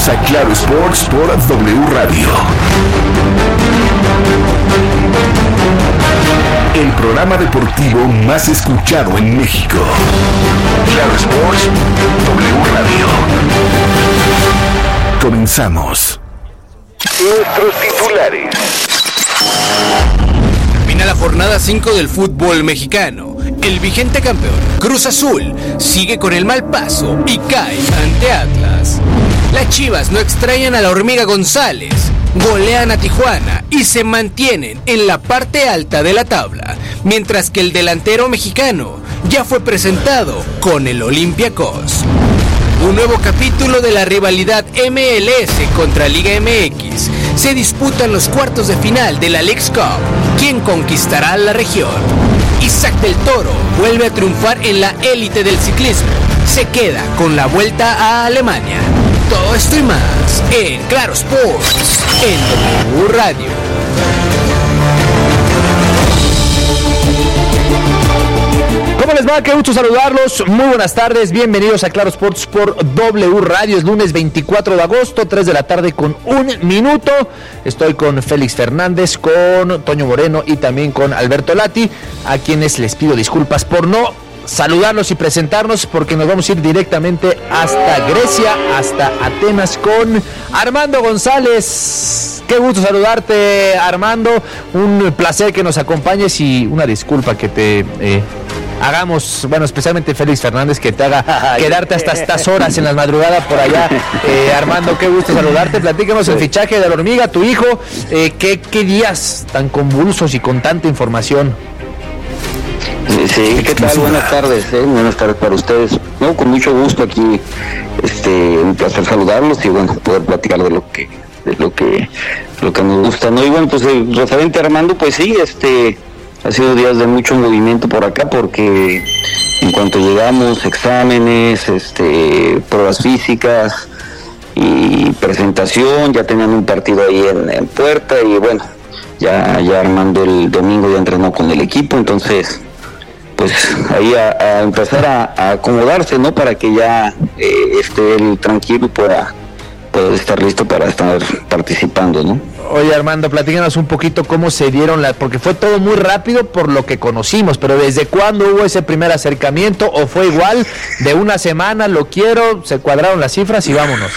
a Claro Sports por W Radio. El programa deportivo más escuchado en México. Claro Sports, W Radio. Comenzamos. Nuestros titulares. Termina la jornada 5 del fútbol mexicano. El vigente campeón, Cruz Azul, sigue con el mal paso y cae ante Atlas. Las Chivas no extrañan a la Hormiga González, golean a Tijuana y se mantienen en la parte alta de la tabla, mientras que el delantero mexicano ya fue presentado con el Olympiacos. Un nuevo capítulo de la rivalidad MLS contra Liga MX. Se disputan los cuartos de final de la Leagues Cup. ¿Quién conquistará la región? Isaac del Toro vuelve a triunfar en la élite del ciclismo. Se queda con la vuelta a Alemania. Todo esto y más en Claro Sports, en W Radio. ¿Cómo les va? Qué gusto saludarlos. Muy buenas tardes. Bienvenidos a Claro Sports por W Radio. Es lunes 24 de agosto, 3 de la tarde con 1 minuto. Estoy con Félix Fernández, con Toño Moreno y también con Alberto Lati, a quienes les pido disculpas por no saludarlos y presentarnos, porque nos vamos a ir directamente hasta Grecia, hasta Atenas, con Armando González. Qué gusto saludarte, Armando. Un placer que nos acompañes y una disculpa que te hagamos, bueno, especialmente Félix Fernández, que te haga quedarte hasta estas horas en la madrugada por allá. Armando, qué gusto saludarte. Platícanos el fichaje de la Hormiga, tu hijo. ¿Qué días tan convulsos y con tanta información? Sí, ¿qué tal? Buenas tardes, buenas tardes para ustedes. No, con mucho gusto aquí, un placer saludarlos y bueno, poder platicar de lo que nos gusta, ¿no? Y bueno, pues referente a Armando, pues sí, ha sido días de mucho movimiento por acá, porque en cuanto llegamos, exámenes, pruebas físicas y presentación, ya tenían un partido ahí en puerta y bueno, ya Armando el domingo ya entrenó con el equipo, entonces pues ahí a empezar a acomodarse, ¿no? Para que ya esté él tranquilo y pueda estar listo para estar participando, ¿no? Oye, Armando, platícanos un poquito cómo se dieron porque fue todo muy rápido por lo que conocimos, pero ¿desde cuándo hubo ese primer acercamiento? ¿O fue igual de una semana, lo quiero, se cuadraron las cifras y vámonos?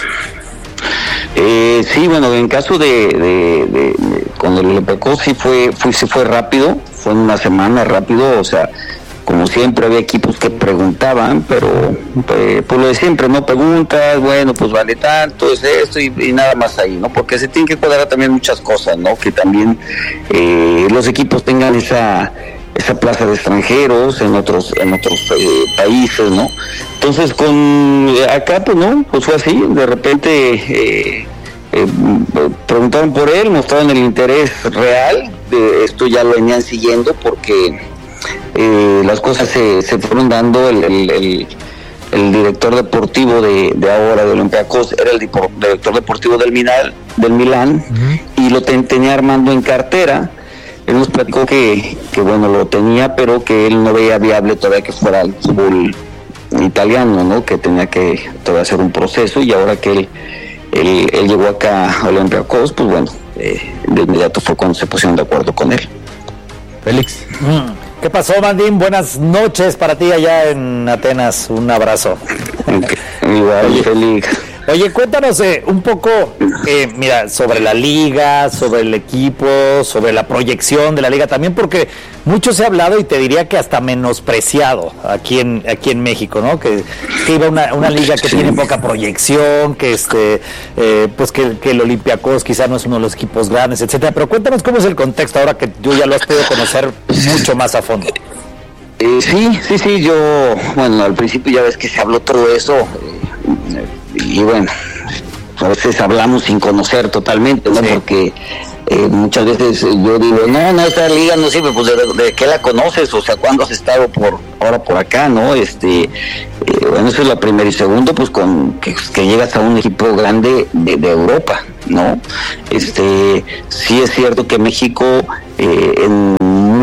Sí, bueno, en caso de cuando le pegó sí fue rápido, fue en una semana rápido, o sea, como siempre había equipos que preguntaban, pero por lo de siempre, ¿no? Preguntas, bueno, pues vale tanto, es esto y nada más ahí, ¿no? Porque se tienen que cuadrar también muchas cosas, ¿no? Que también los equipos tengan esa plaza de extranjeros en otros países, ¿no? Entonces acá pues no, pues fue así, de repente preguntaron por él, mostraron el interés real, de esto ya lo venían siguiendo porque las cosas se fueron dando. El director deportivo de ahora de Olympiacos era el director deportivo del Milán, uh-huh. Y lo tenía Armando en cartera. Él nos platicó que bueno, lo tenía, pero que él no veía viable todavía que fuera el fútbol italiano, ¿no? Que tenía que todavía hacer un proceso, y ahora que él llegó acá a Olympiacos, pues bueno, de inmediato fue cuando se pusieron de acuerdo con él. Félix. ¿Qué pasó, Mandín? Buenas noches para ti allá en Atenas. Un abrazo. Igual, Félix. Oye, cuéntanos un poco, mira, sobre la liga, sobre el equipo, sobre la proyección de la liga también, porque mucho se ha hablado y te diría que hasta menospreciado aquí en México, ¿no? Que iba una liga que tiene poca proyección, que pues que el Olympiacos quizás no es uno de los equipos grandes, etcétera. Pero cuéntanos cómo es el contexto ahora que tú ya lo has podido conocer mucho más a fondo. Sí, yo, bueno, al principio ya ves que se habló todo eso, y bueno, a veces hablamos sin conocer totalmente, ¿no? Sí. Porque muchas veces yo digo, no, esta liga no sirve, pues ¿de qué la conoces? O sea, ¿cuándo has estado ahora por acá, no? Bueno, eso es la primera. Y segundo, pues que llegas a un equipo grande de Europa, ¿no? Sí es cierto que México en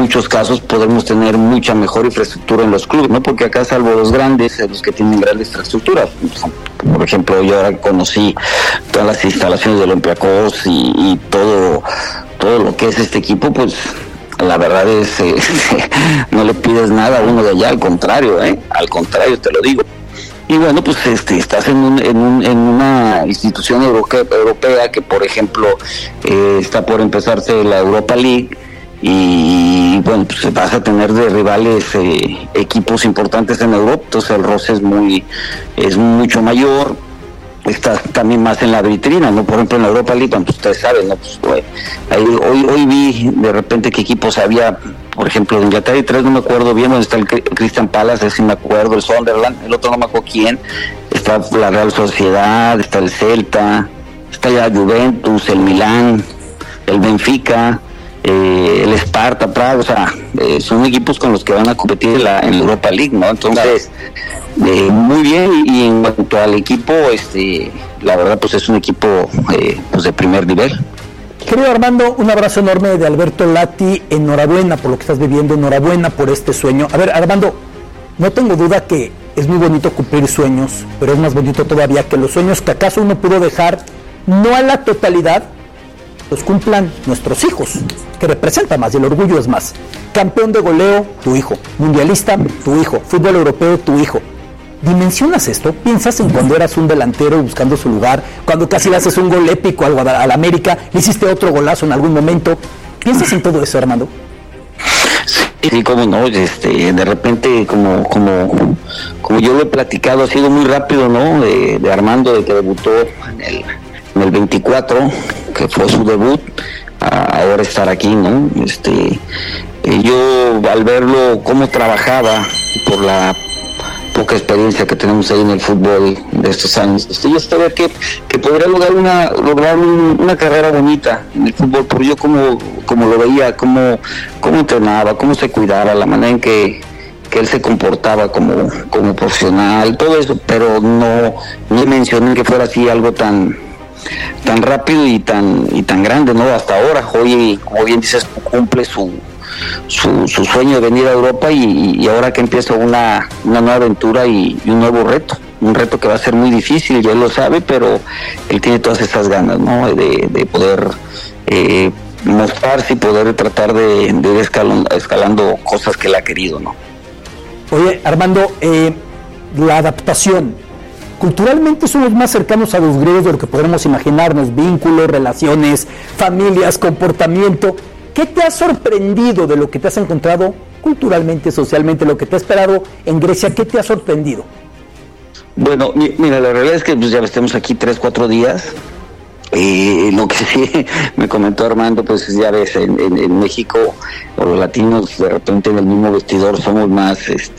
muchos casos podemos tener mucha mejor infraestructura en los clubes, ¿no? Porque acá, salvo los grandes, los que tienen grandes infraestructuras, por ejemplo, yo ahora conocí todas las instalaciones del Olympiacos y todo lo que es este equipo, pues la verdad es no le pides nada a uno de allá, al contrario te lo digo. Y bueno, pues estás en una institución europea que, por ejemplo, está por empezarse la Europa League, y bueno, pues vas a tener de rivales equipos importantes en Europa, entonces el roce es mucho mayor. Estás también más en la vitrina, ¿no? Por ejemplo, en la Europa League, pues ustedes saben, ¿no? Pues, hoy vi de repente qué equipos había. Por ejemplo, de Inglaterra y 3 no me acuerdo bien, donde está el Crystal Palace, ese sí me acuerdo, el Sunderland, el otro no me acuerdo quién. Está la Real Sociedad, está el Celta, está ya Juventus, el Milán, el Benfica, el Sparta Praga, o sea, son equipos con los que van a competir en la Europa League, ¿no? Entonces, muy bien. Y en cuanto al equipo, la verdad, pues es un equipo pues de primer nivel. Querido Armando, un abrazo enorme de Alberto Lati. Enhorabuena por lo que estás viviendo, enhorabuena por este sueño. A ver, Armando, no tengo duda que es muy bonito cumplir sueños, pero es más bonito todavía que los sueños que acaso uno pudo dejar, no a la totalidad, los cumplan nuestros hijos, que representan más, y el orgullo es más. Campeón de goleo, tu hijo. Mundialista, tu hijo. Fútbol europeo, tu hijo. ¿Dimensionas esto? ¿Piensas en cuando eras un delantero buscando su lugar? Cuando casi le haces un gol épico al América, le hiciste otro golazo en algún momento. ¿Piensas en todo eso, Armando? Sí, cómo no, de repente, como yo lo he platicado, ha sido muy rápido, ¿no? De Armando, de que debutó en el 24, que fue su debut, a ahora estar aquí, ¿no? Yo, al verlo cómo trabajaba, por la poca experiencia que tenemos ahí en el fútbol de estos años, yo estaba que podría lograr una carrera bonita en el fútbol, porque yo como lo veía, cómo entrenaba, cómo se cuidaba, la manera en que él se comportaba como profesional, todo eso, pero no mencioné que fuera así algo tan rápido y tan grande, ¿no? Hasta ahora, hoy, como bien dices, cumple su sueño de venir a Europa, y ahora que empieza una nueva aventura y un nuevo reto, un reto que va a ser muy difícil, ya él lo sabe, pero él tiene todas esas ganas, ¿no? De poder mostrarse y poder tratar de ir escalando cosas que él ha querido, ¿no? Oye, Armando, la adaptación, culturalmente somos más cercanos a los griegos de lo que podremos imaginarnos, vínculos, relaciones, familias, comportamiento. ¿Qué te ha sorprendido de lo que te has encontrado culturalmente, socialmente, lo que te ha esperado en Grecia? ¿Qué te ha sorprendido? Bueno, mira, la realidad es que pues ya estamos aquí 3-4 días. Lo que sí me comentó Armando, pues ya ves, en México, o los latinos, de repente en el mismo vestidor somos más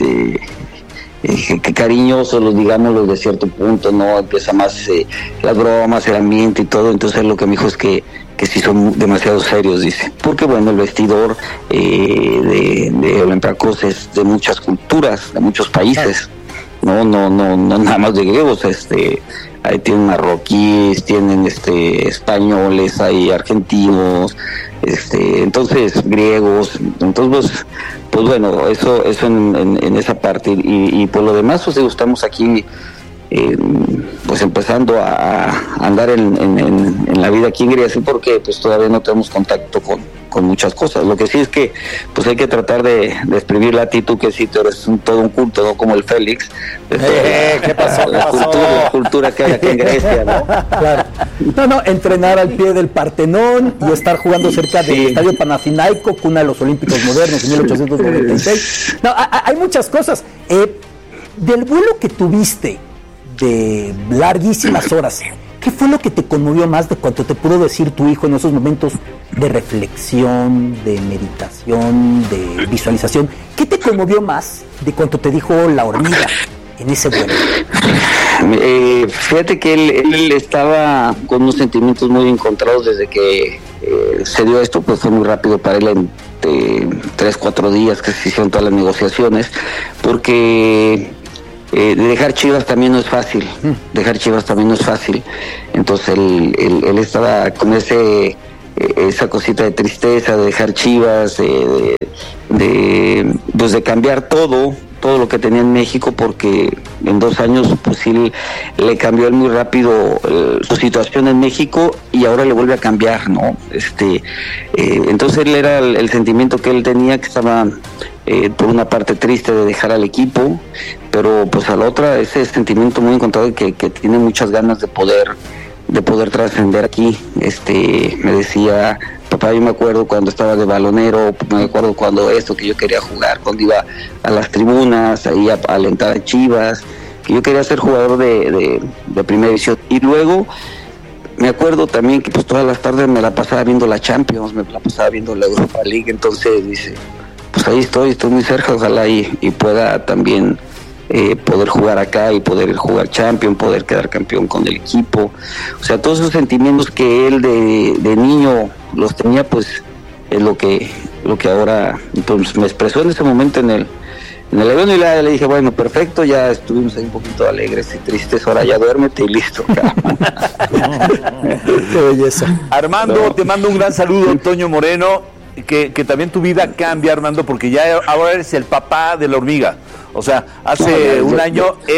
que cariñosos, digámoslo, de cierto punto, ¿no? Empieza más las bromas, el ambiente y todo. Entonces lo que me dijo es que sí son demasiado serios, dice, porque bueno, el vestidor de Olympiacos es de muchas culturas, de muchos países, no nada más de griegos, ahí tienen marroquíes, tienen españoles, hay argentinos, entonces griegos, entonces pues bueno, eso en esa parte, y por lo demás, pues estamos aquí pues empezando a andar en la vida aquí en Grecia, porque pues todavía no tenemos contacto con muchas cosas. Lo que sí es que pues hay que tratar de exprimir la actitud, que sí, tú eres todo un culto, ¿no? Como el Félix. ¿Qué pasó? La cultura que hay aquí en Grecia, ¿no? Claro. No, entrenar al pie del Partenón y estar jugando cerca del Estadio Panathinaiko, cuna de los Olímpicos modernos en 1896. No, hay muchas cosas. Del vuelo que tuviste de larguísimas horas, ¿qué fue lo que te conmovió más de cuanto te pudo decir tu hijo en esos momentos de reflexión, de meditación, de visualización? ¿Qué te conmovió más de cuanto te dijo la hormiga en ese vuelo? Fíjate que él estaba con unos sentimientos muy encontrados desde que se dio esto, pues fue muy rápido para él, en 3-4 días que se hicieron todas las negociaciones, porque dejar Chivas también no es fácil, entonces él estaba con ese esa cosita de tristeza, de dejar Chivas, pues de cambiar todo lo que tenía en México, porque en 2 años pues sí le cambió él muy rápido su situación en México y ahora le vuelve a cambiar, ¿no? Entonces él era el sentimiento que él tenía, que estaba por una parte triste de dejar al equipo, pero pues a la otra ese sentimiento muy encontrado que tiene muchas ganas de poder trascender aquí. Me decía: papá, yo me acuerdo cuando estaba de balonero, me acuerdo cuando que yo quería jugar, cuando iba a las tribunas, ahí a alentar a Chivas, que yo quería ser jugador de primera división. Y luego me acuerdo también que pues todas las tardes me la pasaba viendo la Champions, me la pasaba viendo la Europa League. Entonces dice, pues ahí estoy muy cerca, ojalá y pueda también poder jugar acá y poder jugar Champions, poder quedar campeón con el equipo. O sea, todos esos sentimientos que él de niño los tenía, pues es lo que ahora entonces me expresó en ese momento en el avión, y le dije, bueno, perfecto, ya estuvimos ahí un poquito alegres y tristes, ahora ya duérmete y listo. Qué belleza. Armando, te mando un gran saludo, Antonio Moreno, que también tu vida cambia, Armando, porque ya ahora eres el papá de la hormiga. O sea, hace un año